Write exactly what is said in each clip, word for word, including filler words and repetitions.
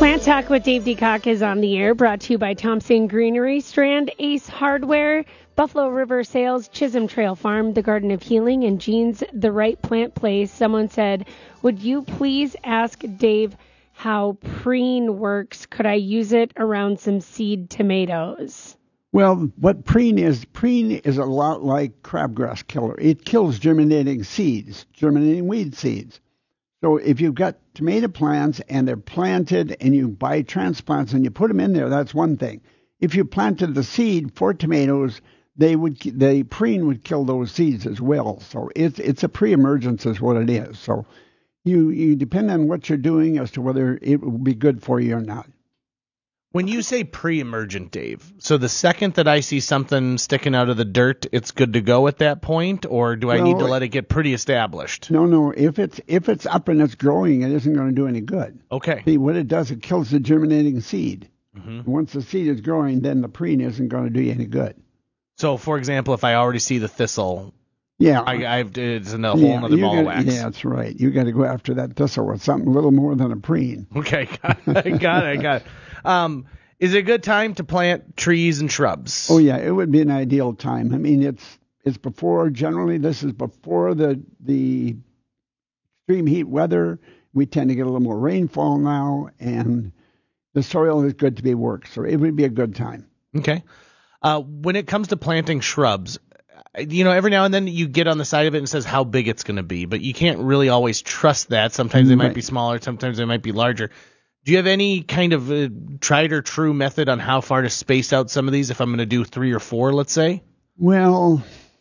Plant Talk with Dave DeCock is on the air, brought to you by Thompson Greenery, Strand Ace Hardware, Buffalo River Sales, Chisholm Trail Farm, the Garden of Healing, and Jean's The Right Plant Place. Someone said, would you please ask Dave how preen works? Could I use it around some seed tomatoes? Well, what preen is, preen is a lot like crabgrass killer. It kills germinating seeds, germinating weed seeds. So if you've got tomato plants and they're planted and you buy transplants and you put them in there, that's one thing. If you planted the seed for tomatoes, they would the preen would kill those seeds as well. So it's it's a pre-emergence is what it is. So you you depend on what you're doing as to whether it will be good for you or not. When you say pre-emergent, Dave, so the second that I see something sticking out of the dirt, it's good to go at that point, or do I well, need to let it get pretty established? No, no. If it's if it's up and it's growing, it isn't going to do any good. Okay. See, what it does, it kills the germinating seed. Mm-hmm. Once the seed is growing, then the preen isn't going to do you any good. So, for example, if I already see the thistle, yeah, I, I've, it's a whole yeah, other ball gotta, of wax. Yeah, that's right. You got to go after that thistle with something a little more than a preen. Okay, got it, got it, got it. Um, is it a good time to plant trees and shrubs? Oh yeah, it would be an ideal time. I mean, it's it's before generally this is before the the extreme heat weather. We tend to get a little more rainfall now, and the soil is good to be worked, so it would be a good time. Okay. Uh, when it comes to planting shrubs, you know, every now and then you get on the side of it and it says how big it's going to be, but you can't really always trust that. Sometimes they might right. be smaller, sometimes they might be larger. Do you have any kind of uh, tried or true method on how far to space out some of these if I'm going to do three or four, let's say? Well,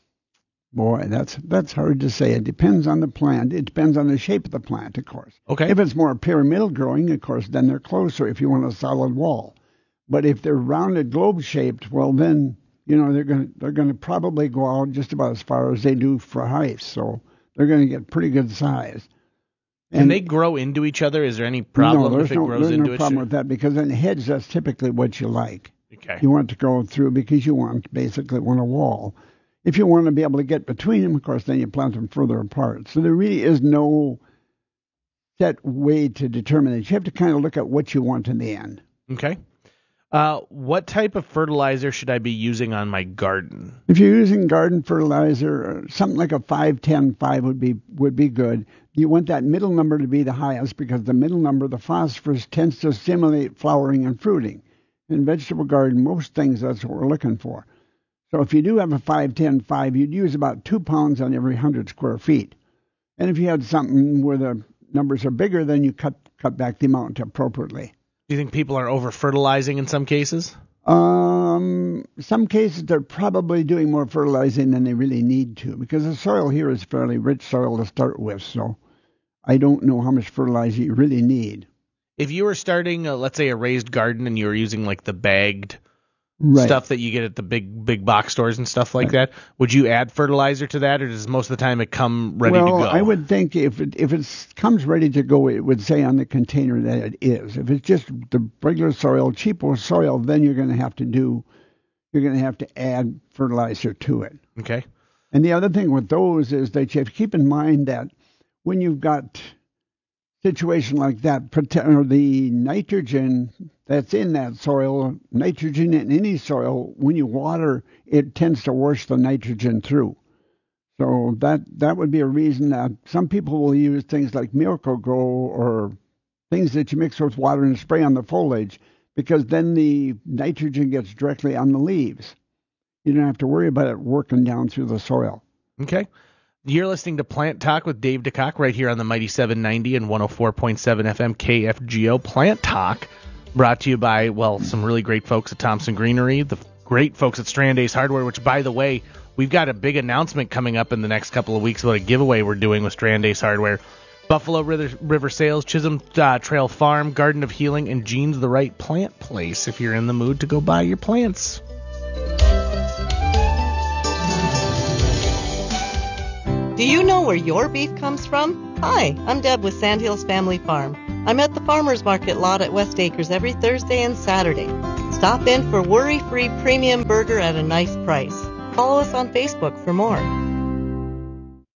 boy, that's that's hard to say. It depends on the plant. It depends on the shape of the plant, of course. Okay. If it's more pyramidal growing, of course, then they're closer if you want a solid wall. But if they're rounded globe-shaped, well, then, you know, they're going to they're going to probably go out just about as far as they do for height. So they're going to get pretty good size. Can and they grow into each other? Is there any problem no, if it no, grows there's into no it? problem with that, because in a hedge, that's typically what you like. Okay. You want to go through because you want basically want a wall. If you want to be able to get between them, of course, then you plant them further apart. So there really is no set way to determine it. You have to kind of look at what you want in the end. Okay. Uh, what type of fertilizer should I be using on my garden? If you're using garden fertilizer, something like a five ten five would be would be good. You want that middle number to be the highest because the middle number, the phosphorus, tends to stimulate flowering and fruiting. In vegetable garden, most things, that's what we're looking for. So if you do have a five ten five, you'd use about two pounds on every one hundred square feet. And if you had something where the numbers are bigger, then you cut cut back the amount appropriately. Do you think people are over-fertilizing in some cases? Um, some cases they're probably doing more fertilizing than they really need to, because the soil here is fairly rich soil to start with, so I don't know how much fertilizer you really need. If you were starting, uh, let's say, a raised garden and you were using like the bagged right. stuff that you get at the big big box stores and stuff like right. that, would you add fertilizer to that, or does most of the time it come ready well, to go? Well, I would think if it if it comes ready to go, it would say on the container that it is. If it's just the regular soil, cheaper soil, then you're going to have to do, you're going to have to add fertilizer to it. Okay. And the other thing with those is that you have to keep in mind that when you've got situation like that, or the nitrogen that's in that soil, nitrogen in any soil, when you water, it tends to wash the nitrogen through. So that that would be a reason that some people will use things like Miracle-Gro or things that you mix with water and spray on the foliage, because then the nitrogen gets directly on the leaves. You don't have to worry about it working down through the soil. Okay. You're listening to Plant Talk with Dave DeCock right here on the Mighty seven ninety and one oh four point seven F M K F G O. Plant Talk brought to you by, well, some really great folks at Thompson Greenery, the great folks at Strand Ace Hardware, which, by the way, we've got a big announcement coming up in the next couple of weeks about a giveaway we're doing with Strand Ace Hardware. Buffalo River, River Sales, Chisholm uh, Trail Farm, Garden of Healing, and Jean's The Right Plant Place if you're in the mood to go buy your plants. Do you know where your beef comes from? Hi, I'm Deb with Sandhills Family Farm. I'm at the Farmers Market lot at West Acres every Thursday and Saturday. Stop in for worry-free premium burger at a nice price. Follow us on Facebook for more.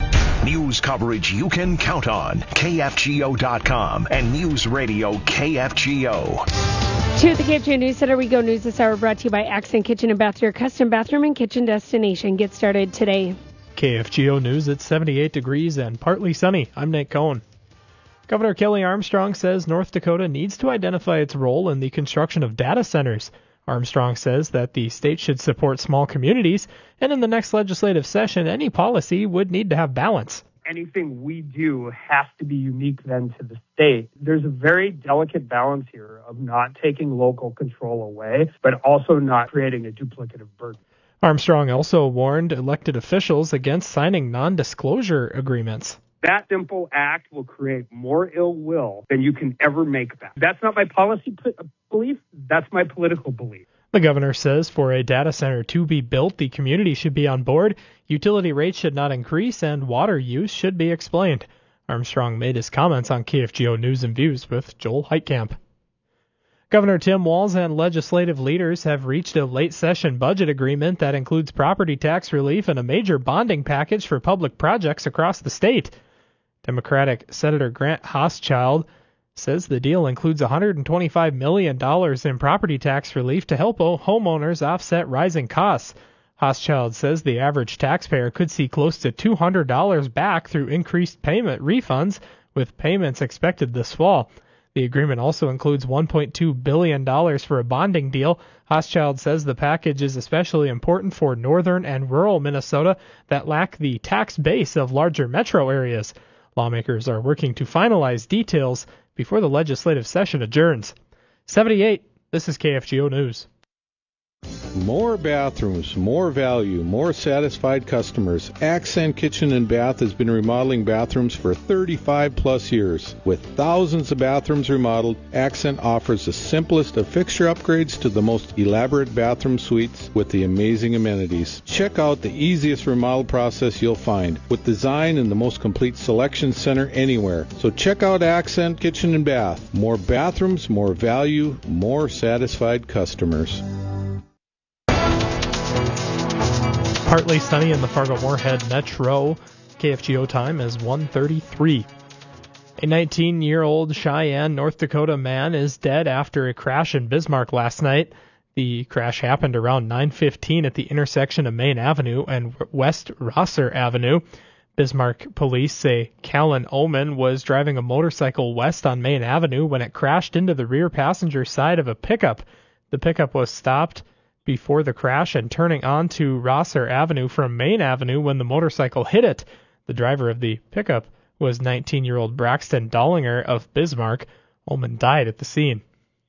News coverage you can count on. K F G O dot com and News Radio K F G O. To the K F G O News Center we go. News this hour brought to you by Accent Kitchen and Bath, your custom bathroom and kitchen destination. Get started today. K F G O News, it's seventy-eight degrees and partly sunny. I'm Nate Cohn. Governor Kelly Armstrong says North Dakota needs to identify its role in the construction of data centers. Armstrong says that the state should support small communities, and in the next legislative session, any policy would need to have balance. Anything we do has to be unique then to the state. There's a very delicate balance here of not taking local control away, but also not creating a duplicative burden. Armstrong also warned elected officials against signing non-disclosure agreements. That simple act will create more ill will than you can ever make back. That's not my policy p- belief. That's my political belief. The governor says for a data center to be built, the community should be on board, utility rates should not increase, and water use should be explained. Armstrong made his comments on K F G O News and Views with Joel Heitkamp. Governor Tim Walz and legislative leaders have reached a late-session budget agreement that includes property tax relief and a major bonding package for public projects across the state. Democratic Senator Grant Hochschild says the deal includes one hundred twenty-five million dollars in property tax relief to help homeowners offset rising costs. Hochschild says the average taxpayer could see close to two hundred dollars back through increased payment refunds, with payments expected this fall. The agreement also includes one point two billion dollars for a bonding deal. Hochschild says the package is especially important for northern and rural Minnesota that lack the tax base of larger metro areas. Lawmakers are working to finalize details before the legislative session adjourns. seventy-eight, this is K F G O News. More bathrooms, more value, more satisfied customers. Accent Kitchen and Bath has been remodeling bathrooms for thirty-five plus years. With thousands of bathrooms remodeled, Accent offers the simplest of fixture upgrades to the most elaborate bathroom suites with the amazing amenities. Check out the easiest remodel process you'll find, with design and the most complete selection center anywhere. So check out Accent Kitchen and Bath. More bathrooms, more value, more satisfied customers. Partly sunny in the Fargo-Moorhead Metro. K F G O time is one thirty-three. A nineteen-year-old Cheyenne, North Dakota man is dead after a crash in Bismarck last night. The crash happened around nine fifteen at the intersection of Main Avenue and West Rosser Avenue. Bismarck police say Callan Oman was driving a motorcycle west on Main Avenue when it crashed into the rear passenger side of a pickup. The pickup was stopped before the crash and turning onto Rosser Avenue from Main Avenue when the motorcycle hit it. The driver of the pickup was nineteen-year-old Braxton Dollinger of Bismarck. Ullman died at the scene.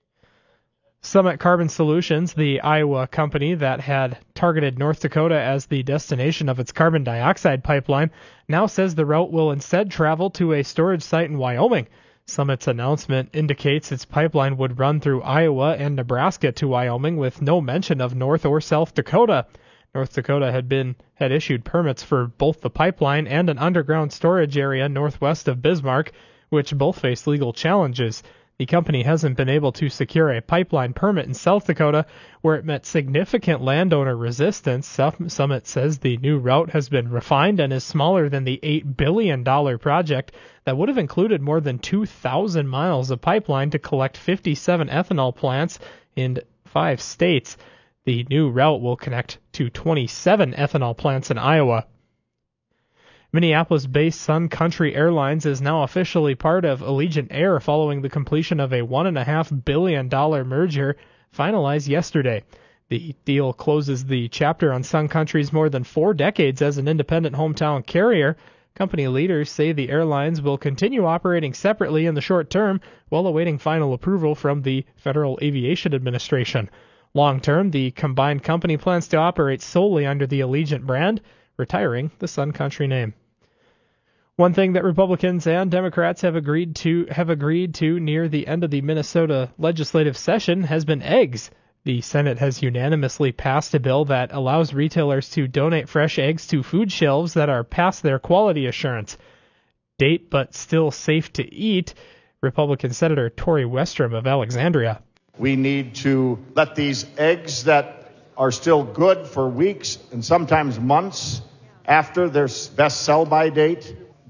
Summit Carbon Solutions, the Iowa company that had targeted North Dakota as the destination of its carbon dioxide pipeline, now says the route will instead travel to a storage site in Wyoming. Summit's announcement indicates its pipeline would run through Iowa and Nebraska to Wyoming with no mention of North or South Dakota. North Dakota had been had issued permits for both the pipeline and an underground storage area northwest of Bismarck, which both face legal challenges. The company hasn't been able to secure a pipeline permit in South Dakota, where it met significant landowner resistance. Summit says the new route has been refined and is smaller than the eight billion dollars project that would have included more than two thousand miles of pipeline to collect fifty-seven ethanol plants in five states. The new route will connect to twenty-seven ethanol plants in Iowa. Minneapolis-based Sun Country Airlines is now officially part of Allegiant Air following the completion of a one point five billion dollars merger finalized yesterday. The deal closes the chapter on Sun Country's more than four decades as an independent hometown carrier. Company leaders say the airlines will continue operating separately in the short term while awaiting final approval from the Federal Aviation Administration. Long term, the combined company plans to operate solely under the Allegiant brand, retiring the Sun Country name. One thing that Republicans and Democrats have agreed to have agreed to near the end of the Minnesota legislative session has been eggs. The Senate has unanimously passed a bill that allows retailers to donate fresh eggs to food shelves that are past their quality assurance date but still safe to eat. Republican Senator Tori Westrom of Alexandria. We need to let these eggs that are still good for weeks and sometimes months after their best sell-by date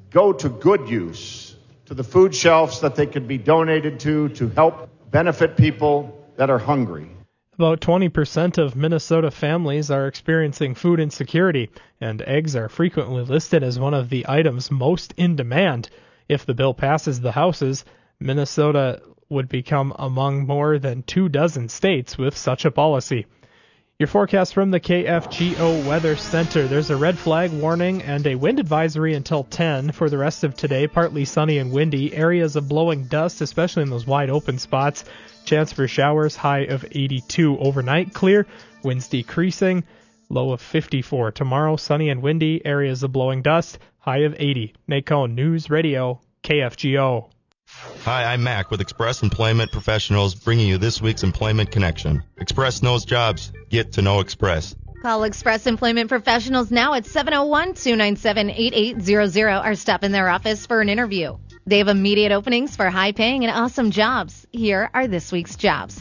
go to good use, to the food shelves that they could be donated to, to help benefit people that are hungry. About twenty percent of Minnesota families are experiencing food insecurity, and eggs are frequently listed as one of the items most in demand. If the bill passes the Houses, Minnesota would become among more than two dozen states with such a policy. Your forecast from the K F G O Weather Center. There's a red flag warning and a wind advisory until ten. For the rest of today, partly sunny and windy. Areas of blowing dust, especially in those wide open spots. Chance for showers, high of eighty-two. Overnight, clear. Winds decreasing, low of fifty-four. Tomorrow, sunny and windy. Areas of blowing dust, high of eighty. Nate Cohn, News Radio, K F G O. Hi, I'm Mac with Express Employment Professionals, bringing you this week's Employment Connection. Express knows jobs. Get to know Express. Call Express Employment Professionals now at seven oh one, two nine seven, eight eight zero zero or stop in their office for an interview. They have immediate openings for high-paying and awesome jobs. Here are this week's jobs.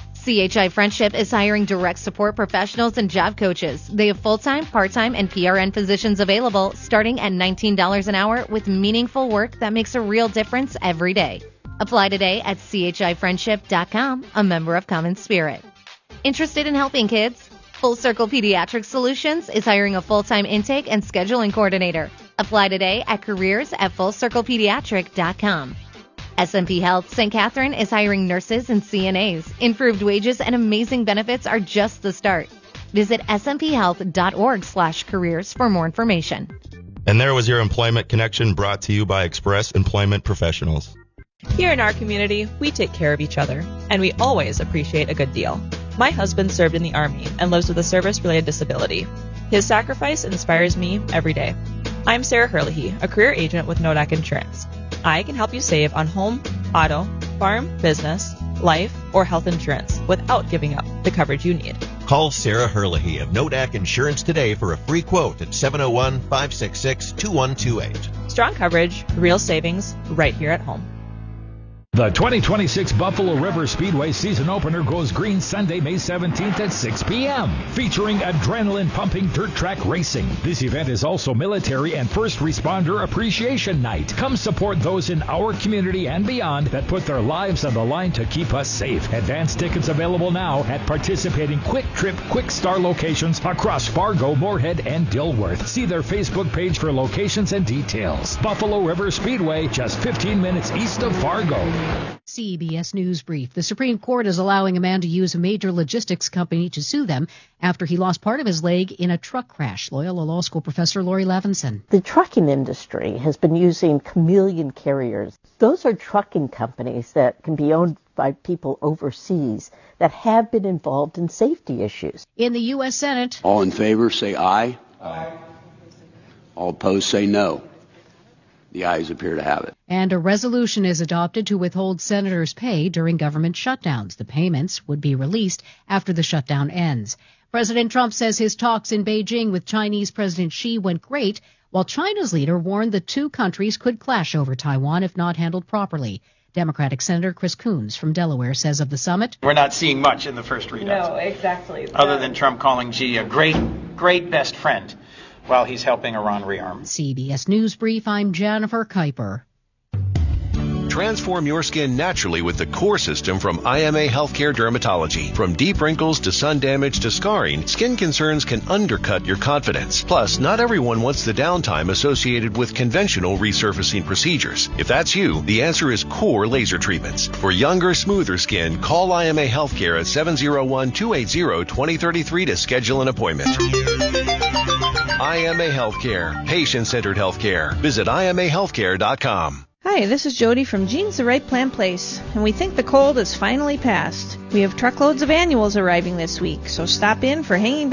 C H I Friendship is hiring direct support professionals and job coaches. They have full-time, part-time, and P R N positions available starting at nineteen dollars an hour with meaningful work that makes a real difference every day. Apply today at c h i friendship dot com, a member of Common Spirit. Interested in helping kids? Full Circle Pediatric Solutions is hiring a full-time intake and scheduling coordinator. Apply today at careers at full circle pediatric dot com. S and P Health Saint Catherine is hiring nurses and C N As. Improved wages and amazing benefits are just the start. Visit s and p health dot org slash careers for more information. And there was your Employment Connection brought to you by Express Employment Professionals. Here in our community, we take care of each other, and we always appreciate a good deal. My husband served in the Army and lives with a service-related disability. His sacrifice inspires me every day. I'm Sarah Herlihy, a career agent with Nodak Insurance. I can help you save on home, auto, farm, business, life, or health insurance without giving up the coverage you need. Call Sarah Herlihy of Nodak Insurance today for a free quote at seven oh one, five six six, two one two eight. Strong coverage, real savings, right here at home. The twenty twenty-six Buffalo River Speedway season opener goes green Sunday, May seventeenth at six p.m. featuring adrenaline-pumping dirt track racing. This event is also military and first responder appreciation night. Come support those in our community and beyond that put their lives on the line to keep us safe. Advance tickets available now at participating Quick Trip Quick Star locations across Fargo, Moorhead, and Dilworth. See their Facebook page for locations and details. Buffalo River Speedway, just fifteen minutes east of Fargo. C B S News Brief. The Supreme Court is allowing a man to use a major logistics company to sue them after he lost part of his leg in a truck crash. Loyola Law School professor Lori Levinson. The trucking industry has been using chameleon carriers. Those are trucking companies that can be owned by people overseas that have been involved in safety issues. In the U S. Senate. All in favor, say aye. Aye. All opposed, say no. The ayes appear to have it. And a resolution is adopted to withhold senators' pay during government shutdowns. The payments would be released after the shutdown ends. President Trump says his talks in Beijing with Chinese President Xi went great, while China's leader warned the two countries could clash over Taiwan if not handled properly. Democratic Senator Chris Coons from Delaware says of the summit, we're not seeing much in the first readout. No, exactly. Other than Trump calling Xi a great, great best friend while he's helping Iran rearm. C B S News Brief, I'm Jennifer Kuiper. Transform your skin naturally with the core system from I M A Healthcare Dermatology. From deep wrinkles to sun damage to scarring, skin concerns can undercut your confidence. Plus, not everyone wants the downtime associated with conventional resurfacing procedures. If that's you, the answer is core laser treatments. For younger, smoother skin, call I M A Healthcare at seven oh one, two eight zero, two oh three three to schedule an appointment. I M A Healthcare, patient-centered healthcare. Visit I M A healthcare dot com. Hi, this is Jody from Jeans the Right Plant Place, and we think the cold is finally passed. We have truckloads of annuals arriving this week, so stop in for hanging